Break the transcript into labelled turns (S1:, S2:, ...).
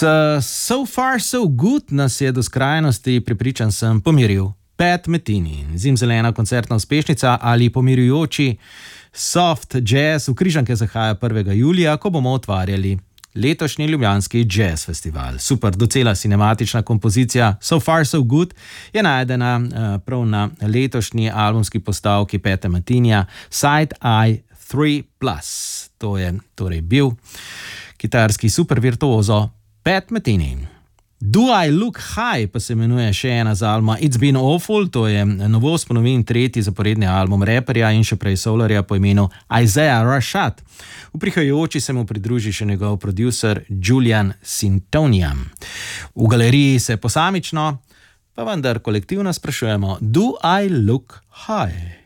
S1: So far so good nas je do skrajnosti, prepričan sem, pomiril. Pat Metheny, zimzelena koncertna uspešnica ali pomirjujoči soft jazz v Križanke zahaja 1. julija, ko bomo otvarjali letošnji ljubljanski jazz festival. Super, docela cinematična kompozicija So Far So Good je najdena prav na letošnji albumski postavki Pata Methenyja Side Eye 3+. To je torej bil kitarski super virtuozo Pat Metheny. Do I Look High pa se imenuje še ena z albuma It's Been Awful, to je novost ponovin tretji zaporedni album raperja in še prej soulerja po imenu Isaiah Rashad. V prihajajoči se mu pridruži še njegov producer Julian Sintonian. V galeriji se posamično, pa vendar kolektivno sprašujemo Do I Look High?